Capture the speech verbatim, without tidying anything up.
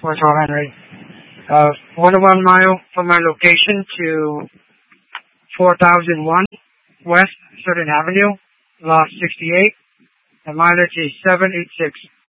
Fort Hall Henry. Uh, one oh one mile from my location to four thousand one West Southern Avenue, Lot sixty-eight. The mileage is seven eight six.